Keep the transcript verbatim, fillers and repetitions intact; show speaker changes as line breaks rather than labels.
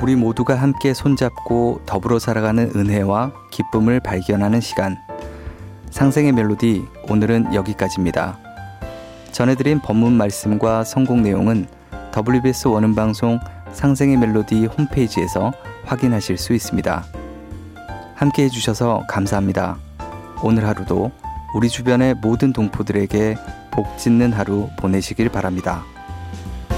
우리 모두가 함께 손잡고 더불어 살아가는 은혜와 기쁨을 발견하는 시간. 상생의 멜로디, 오늘은 여기까지입니다. 전해드린 법문 말씀과 성공 내용은 더블유비에스 원음방송 상생의 멜로디 홈페이지에서 확인하실 수 있습니다. 함께 해주셔서 감사합니다. 오늘 하루도 우리 주변의 모든 동포들에게 복 짓는 하루 보내시길 바랍니다.